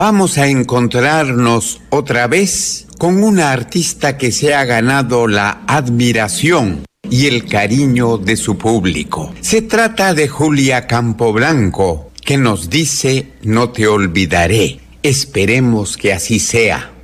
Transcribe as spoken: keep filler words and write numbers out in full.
Vamos a encontrarnos otra vez con una artista que se ha ganado la admiración y el cariño de su público. Se trata de Julia Campoblanco, que nos dice: no te olvidaré. Esperemos que así sea.